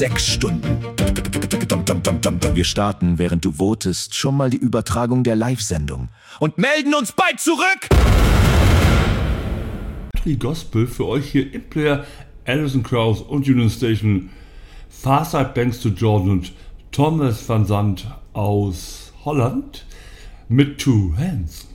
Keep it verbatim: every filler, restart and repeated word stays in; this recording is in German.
Sechs Stunden. Wir starten, während du votest, schon mal die Übertragung der Live-Sendung und melden uns bald zurück! Gospel für euch hier im Player, Alison Krauss und Union Station, Farside Banks to Jordan und Thomas van Zandt aus Holland mit Two Hands.